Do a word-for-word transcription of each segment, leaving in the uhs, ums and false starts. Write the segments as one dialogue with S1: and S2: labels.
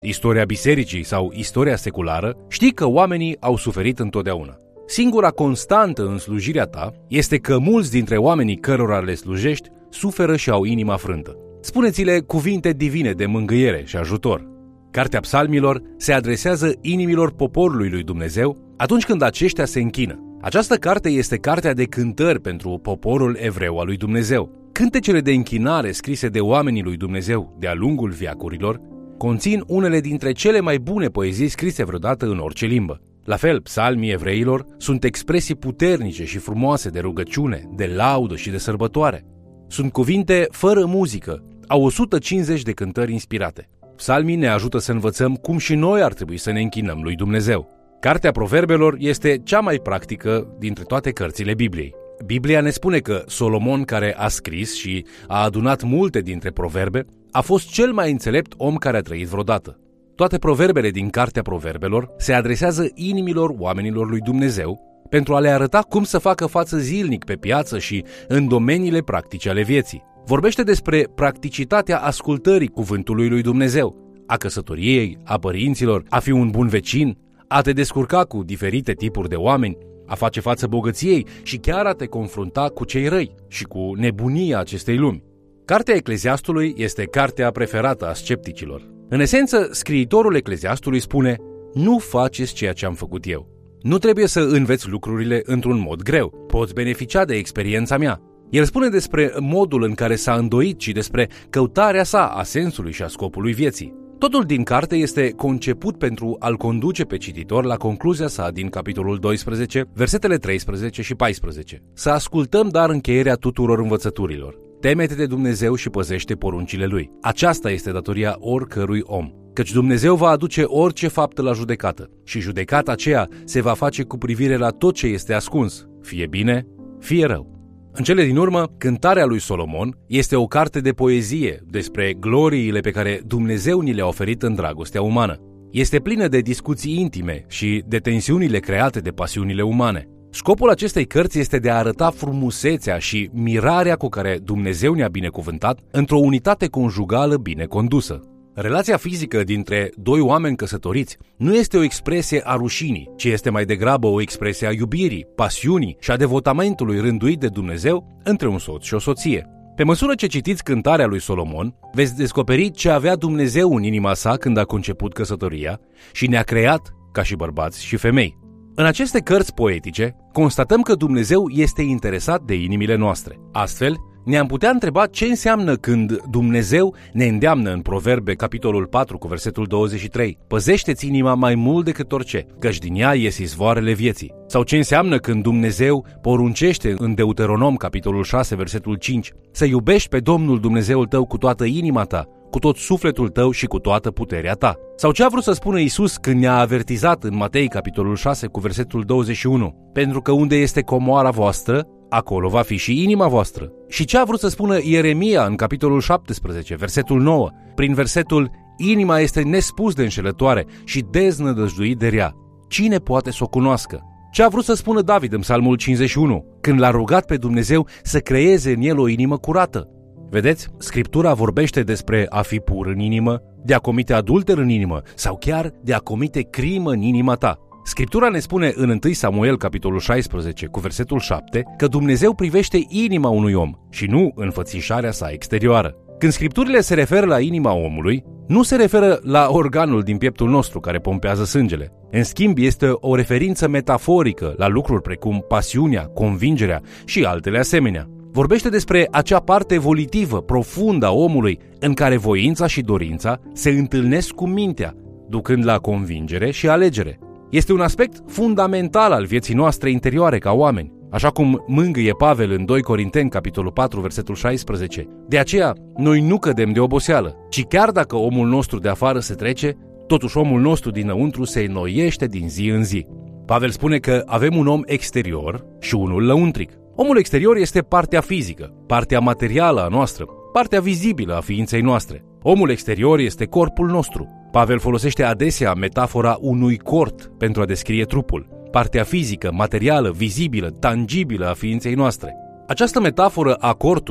S1: istoria bisericii sau istoria seculară, știi că oamenii au suferit întotdeauna. Singura constantă în slujirea ta este că mulți dintre oamenii cărora le slujești suferă și au inima frântă. Spuneți-le cuvinte divine de mângâiere și ajutor. Cartea Psalmilor se adresează inimilor poporului lui Dumnezeu atunci când aceștia se închină. Această carte este cartea de cântări pentru poporul evreu al lui Dumnezeu. Cântecele de închinare scrise de oamenii lui Dumnezeu de-a lungul veacurilor conțin unele dintre cele mai bune poezii scrise vreodată în orice limbă. La fel, psalmii evreilor sunt expresii puternice și frumoase de rugăciune, de laudă și de sărbătoare. Sunt cuvinte fără muzică, au o sută cincizeci de cântări inspirate. Psalmii ne ajută să învățăm cum și noi ar trebui să ne închinăm lui Dumnezeu. Cartea Proverbelor este cea mai practică dintre toate cărțile Bibliei. Biblia ne spune că Solomon, care a scris și a adunat multe dintre proverbe, a fost cel mai înțelept om care a trăit vreodată. Toate proverbele din Cartea Proverbelor se adresează inimilor oamenilor lui Dumnezeu pentru a le arăta cum să facă față zilnic pe piață și în domeniile practice ale vieții. Vorbește despre practicitatea ascultării cuvântului lui Dumnezeu, a căsătoriei, a părinților, a fi un bun vecin, a te descurca cu diferite tipuri de oameni, a face față bogăției și chiar a te confrunta cu cei răi și cu nebunia acestei lumi. Cartea Ecleziastului este cartea preferată a scepticilor. În esență, scriitorul Ecleziastului spune: nu faceți ceea ce am făcut eu. Nu trebuie să înveți lucrurile într-un mod greu. Poți beneficia de experiența mea. El spune despre modul în care s-a îndoit și despre căutarea sa a sensului și a scopului vieții. Totul din carte este conceput pentru a-l conduce pe cititor la concluzia sa din capitolul doisprezece, versetele treisprezece și paisprezece. Să ascultăm dar încheierea tuturor învățăturilor. Teme-te de Dumnezeu și păzește poruncile Lui. Aceasta este datoria oricărui om. Căci Dumnezeu va aduce orice faptă la judecată și judecata aceea se va face cu privire la tot ce este ascuns, fie bine, fie rău. În cele din urmă, Cântarea lui Solomon este o carte de poezie despre gloriile pe care Dumnezeu ni le-a oferit în dragostea umană. Este plină de discuții intime și de tensiunile create de pasiunile umane. Scopul acestei cărți este de a arăta frumusețea și mirarea cu care Dumnezeu ne-a binecuvântat într-o unitate conjugală bine condusă. Relația fizică dintre doi oameni căsătoriți nu este o expresie a rușinii, ci este mai degrabă o expresie a iubirii, pasiunii și a devotamentului rânduit de Dumnezeu între un soț și o soție. Pe măsură ce citiți Cântarea lui Solomon, veți descoperi ce avea Dumnezeu în inima sa când a conceput căsătoria și ne-a creat ca și bărbați și femei. În aceste cărți poetice, constatăm că Dumnezeu este interesat de inimile noastre. Astfel, ne-am putea întreba ce înseamnă când Dumnezeu ne îndeamnă în Proverbe, capitolul patru, cu versetul douăzeci și trei: păzește-ți inima mai mult decât orice, căci din ea ies izvoarele vieții. Sau ce înseamnă când Dumnezeu poruncește în Deuteronom, capitolul șase, versetul cinci: să iubești pe Domnul Dumnezeul tău cu toată inima ta, cu tot sufletul tău și cu toată puterea ta. Sau ce a vrut să spună Iisus când ne-a avertizat în Matei, capitolul șase, cu versetul douăzeci și unu: pentru că unde este comoara voastră, acolo va fi și inima voastră. Și ce a vrut să spună Ieremia în capitolul șaptesprezece, versetul nouă, prin versetul: inima este nespus de înșelătoare și deznădăjduit de rea. Cine poate să o cunoască? Ce a vrut să spună David în Psalmul cincizeci și unu, când l-a rugat pe Dumnezeu să creeze în el o inimă curată? Vedeți, Scriptura vorbește despre a fi pur în inimă, de a comite adulter în inimă sau chiar de a comite crimă în inima ta. Scriptura ne spune în întâi Samuel, capitolul șaisprezece, cu versetul șapte, că Dumnezeu privește inima unui om și nu înfățișarea sa exterioară. Când Scripturile se referă la inima omului, nu se referă la organul din pieptul nostru care pompează sângele. În schimb, este o referință metaforică la lucruri precum pasiunea, convingerea și altele asemenea. Vorbește despre acea parte volitivă, profundă a omului, în care voința și dorința se întâlnesc cu mintea, ducând la convingere și alegere. Este un aspect fundamental al vieții noastre interioare ca oameni, așa cum mângâie Pavel în doi Corinteni, capitolul patru, versetul șaisprezece. De aceea, noi nu cădem de oboseală, ci chiar dacă omul nostru de afară se trece, totuși omul nostru dinăuntru se înnoiește din zi în zi. Pavel spune că avem un om exterior și unul lăuntric. Omul exterior este partea fizică, partea materială a noastră, partea vizibilă a ființei noastre. Omul exterior este corpul nostru. Pavel folosește adesea metafora unui cort pentru a descrie trupul, partea fizică, materială, vizibilă, tangibilă a ființei noastre. Această metaforă a cortului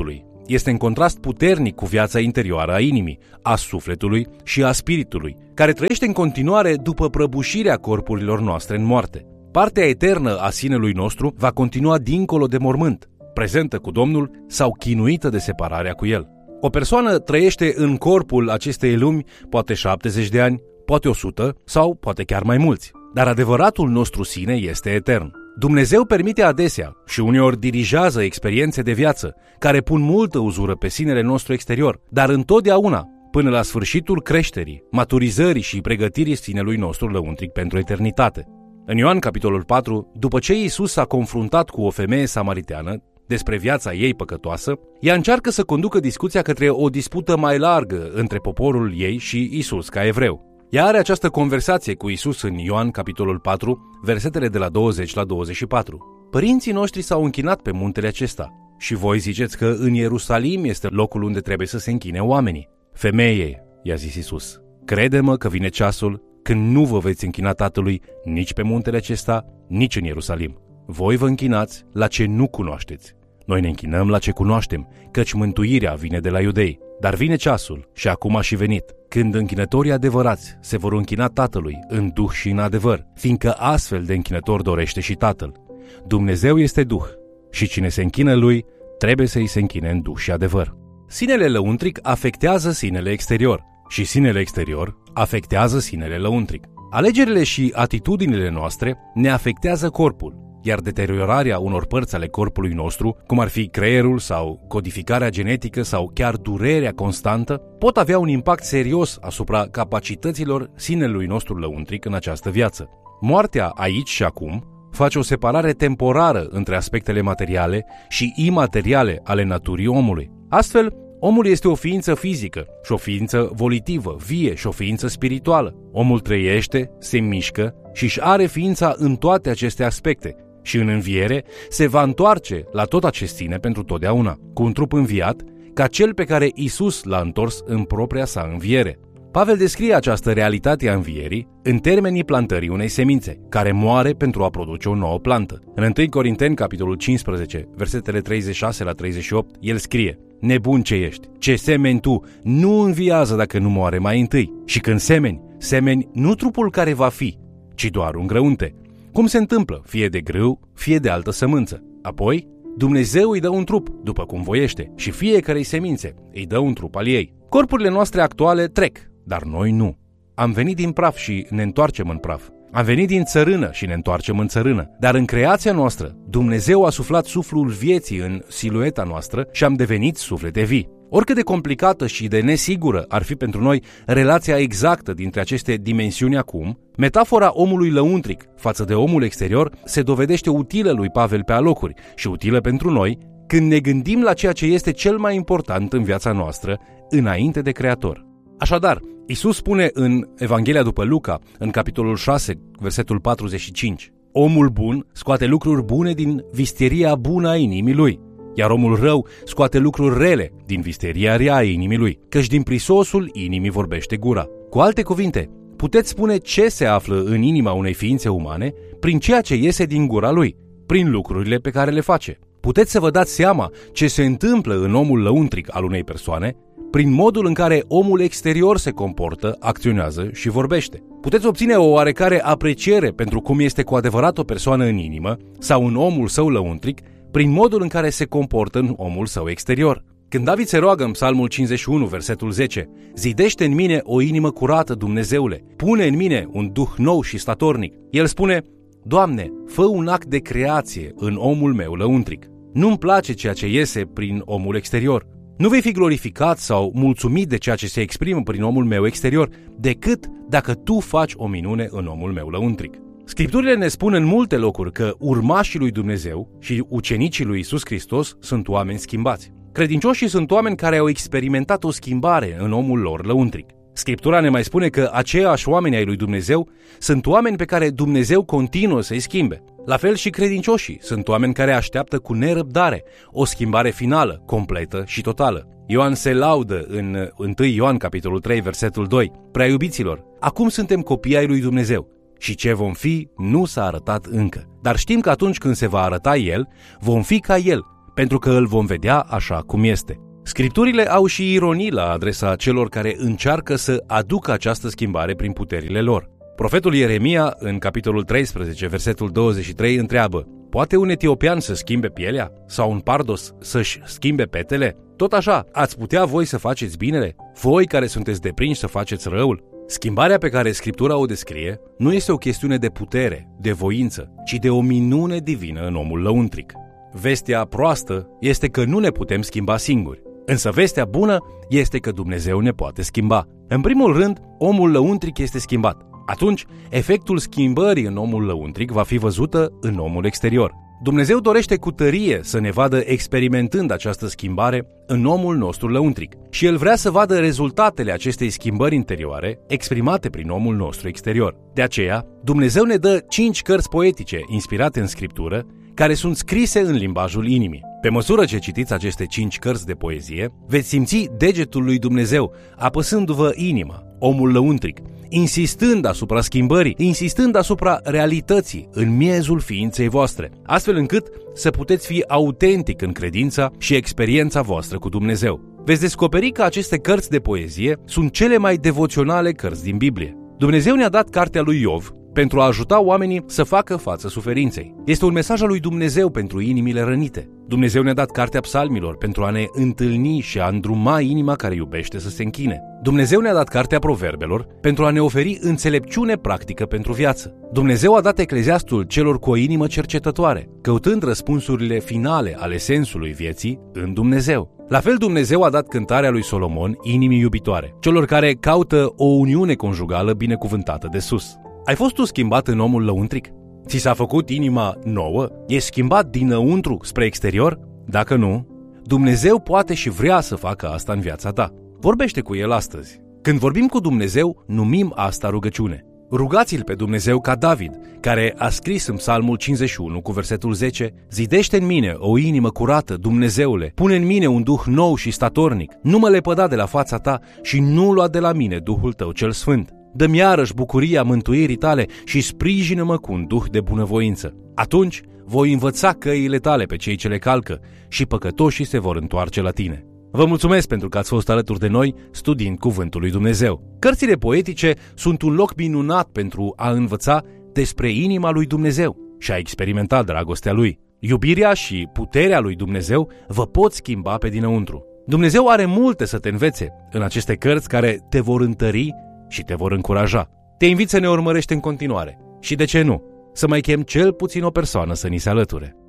S1: este în contrast puternic cu viața interioară a inimii, a sufletului și a spiritului, care trăiește în continuare după prăbușirea corpurilor noastre în moarte. Partea eternă a sinelui nostru va continua dincolo de mormânt, prezentă cu Domnul sau chinuită de separarea cu El. O persoană trăiește în corpul acestei lumi poate șaptezeci de ani, poate o sută sau poate chiar mai mulți, dar adevăratul nostru sine este etern. Dumnezeu permite adesea și uneori dirigează experiențe de viață care pun multă uzură pe sinele nostru exterior, dar întotdeauna până la sfârșitul creșterii, maturizării și pregătirii sinelui nostru lăuntric pentru eternitate. În Ioan capitolul patru, după ce Iisus s-a confruntat cu o femeie samariteană despre viața ei păcătoasă, ea încearcă să conducă discuția către o dispută mai largă între poporul ei și Iisus ca evreu. Ea are această conversație cu Iisus în Ioan capitolul patru, versetele de la douăzeci la douăzeci și patru. Părinții noștri s-au închinat pe muntele acesta și voi ziceți că în Ierusalim este locul unde trebuie să se închine oamenii. Femeie, i-a zis Iisus, crede-mă că vine ceasul când nu vă veți închina Tatălui nici pe muntele acesta, nici în Ierusalim. Voi vă închinați la ce nu cunoașteți. Noi ne închinăm la ce cunoaștem, căci mântuirea vine de la iudei. Dar vine ceasul, și acum a și venit, când închinătorii adevărați se vor închina Tatălui în duh și în adevăr, fiindcă astfel de închinător dorește și Tatăl. Dumnezeu este duh și cine se închină lui trebuie să îi se închine în duh și adevăr. Sinele lăuntric afectează sinele exterior și sinele exterior afectează sinele lăuntric. Alegerile și atitudinile noastre ne afectează corpul, iar deteriorarea unor părți ale corpului nostru, cum ar fi creierul sau codificarea genetică sau chiar durerea constantă, pot avea un impact serios asupra capacităților sinelui nostru lăuntric în această viață. Moartea aici și acum face o separare temporară între aspectele materiale și imateriale ale naturii omului. Astfel, omul este o ființă fizică și o ființă volitivă, vie și o ființă spirituală. Omul trăiește, se mișcă și își are ființa în toate aceste aspecte și în înviere se va întoarce la tot acest sine pentru totdeauna, cu un trup înviat, ca cel pe care Iisus l-a întors în propria sa înviere. Pavel descrie această realitate a învierii în termenii plantării unei semințe, care moare pentru a produce o nouă plantă. În întâi Corinteni, capitolul cincisprezece, versetele treizeci și șase la treizeci și opt, el scrie: nebun ce ești, ce semeni tu, nu înviază dacă nu moare mai întâi. Și când semeni, semeni nu trupul care va fi, ci doar un grăunte. Cum se întâmplă, fie de grâu, fie de altă sămânță. Apoi, Dumnezeu îi dă un trup, după cum voiește, și fiecarei semințe îi dă un trup al ei. Corpurile noastre actuale trec, dar noi nu. Am venit din praf și ne întoarcem în praf. Am venit din țărână și ne întoarcem în țărână. Dar în creația noastră, Dumnezeu a suflat suflul vieții în silueta noastră și am devenit suflete vii. Oricât de complicată și de nesigură ar fi pentru noi relația exactă dintre aceste dimensiuni acum, metafora omului lăuntric față de omul exterior se dovedește utilă lui Pavel pe alocuri și utilă pentru noi când ne gândim la ceea ce este cel mai important în viața noastră înainte de Creator. Așadar, Iisus spune în Evanghelia după Luca, în capitolul șase, versetul patruzeci și cinci, omul bun scoate lucruri bune din visteria bună a inimii lui, iar omul rău scoate lucruri rele din visteria rea a inimii lui, căci din prisosul inimii vorbește gura. Cu alte cuvinte, puteți spune ce se află în inima unei ființe umane prin ceea ce iese din gura lui, prin lucrurile pe care le face. Puteți să vă dați seama ce se întâmplă în omul lăuntric al unei persoane prin modul în care omul exterior se comportă, acționează și vorbește. Puteți obține o oarecare apreciere pentru cum este cu adevărat o persoană în inimă sau în omul său lăuntric prin modul în care se comportă în omul său exterior. Când David se roagă în Psalmul cincizeci și unu, versetul zece, zidește în mine o inimă curată, Dumnezeule, pune în mine un duh nou și statornic. El spune: Doamne, fă un act de creație în omul meu lăuntric. Nu-mi place ceea ce iese prin omul exterior. Nu vei fi glorificat sau mulțumit de ceea ce se exprimă prin omul meu exterior, decât dacă tu faci o minune în omul meu lăuntric. Scripturile ne spun în multe locuri că urmașii lui Dumnezeu și ucenicii lui Iisus Hristos sunt oameni schimbați. Credincioșii sunt oameni care au experimentat o schimbare în omul lor lăuntric. Scriptura ne mai spune că aceiași oameni ai lui Dumnezeu sunt oameni pe care Dumnezeu continuă să-i schimbe. La fel și credincioșii sunt oameni care așteaptă cu nerăbdare o schimbare finală, completă și totală. Ioan se laudă în întâi Ioan, capitolul trei, versetul doi. Prea iubiților, acum suntem copii ai lui Dumnezeu și ce vom fi nu s-a arătat încă. Dar știm că atunci când se va arăta El, vom fi ca El, pentru că îl vom vedea așa cum este. Scripturile au și ironii la adresa celor care încearcă să aducă această schimbare prin puterile lor. Profetul Ieremia, în capitolul treisprezece, versetul douăzeci și trei, întreabă: poate un etiopian să schimbe pielea? Sau un pardos să-și schimbe petele? Tot așa, ați putea voi să faceți binele? Voi care sunteți deprinși să faceți răul? Schimbarea pe care Scriptura o descrie nu este o chestiune de putere, de voință, ci de o minune divină în omul lăuntric. Vestea proastă este că nu ne putem schimba singuri, însă vestea bună este că Dumnezeu ne poate schimba. În primul rând, omul lăuntric este schimbat. Atunci, efectul schimbării în omul lăuntric va fi văzută în omul exterior. Dumnezeu dorește cu tărie să ne vadă experimentând această schimbare în omul nostru lăuntric și El vrea să vadă rezultatele acestei schimbări interioare exprimate prin omul nostru exterior. De aceea, Dumnezeu ne dă cinci cărți poetice inspirate în Scriptură, care sunt scrise în limbajul inimii. Pe măsură ce citiți aceste cinci cărți de poezie, veți simți degetul lui Dumnezeu apăsându-vă inima, omul lăuntric, insistând asupra schimbării, insistând asupra realității în miezul ființei voastre, astfel încât să puteți fi autentic în credința și experiența voastră cu Dumnezeu. Veți descoperi că aceste cărți de poezie sunt cele mai devoționale cărți din Biblie. Dumnezeu ne-a dat cartea lui Iov pentru a ajuta oamenii să facă față suferinței. Este un mesaj al lui Dumnezeu pentru inimile rănite. Dumnezeu ne-a dat cartea Psalmilor pentru a ne întâlni și a îndruma inima care iubește să se închine. Dumnezeu ne-a dat cartea Proverbelor pentru a ne oferi înțelepciune practică pentru viață. Dumnezeu a dat Ecleziastul celor cu o inimă cercetătoare, căutând răspunsurile finale ale sensului vieții în Dumnezeu. La fel, Dumnezeu a dat cântarea lui Solomon inimii iubitoare, celor care caută o uniune conjugală binecuvântată de sus. Ai fost tu schimbat în omul lăuntric? Ți s-a făcut inima nouă? Ești schimbat dinăuntru spre exterior? Dacă nu, Dumnezeu poate și vrea să facă asta în viața ta. Vorbește cu El astăzi. Când vorbim cu Dumnezeu, numim asta rugăciune. Rugați-L pe Dumnezeu ca David, care a scris în Psalmul cincizeci și unu cu versetul zece: zidește în mine o inimă curată, Dumnezeule, pune în mine un duh nou și statornic, nu mă lepăda de la fața ta și nu lua de la mine Duhul tău cel sfânt. Dă-mi iarăși bucuria mântuirii tale și sprijină-mă cu un duh de bunăvoință. Atunci voi învăța căile tale pe cei ce le calcă și păcătoșii se vor întoarce la tine. Vă mulțumesc pentru că ați fost alături de noi studiind Cuvântul lui Dumnezeu. Cărțile poetice sunt un loc minunat pentru a învăța despre inima lui Dumnezeu și a experimenta dragostea Lui. Iubirea și puterea lui Dumnezeu vă pot schimba pe dinăuntru. Dumnezeu are multe să te învețe în aceste cărți care te vor întări și te vor încuraja. Te invit să ne urmărești în continuare și, de ce nu, să mai chem cel puțin o persoană să ni se alăture.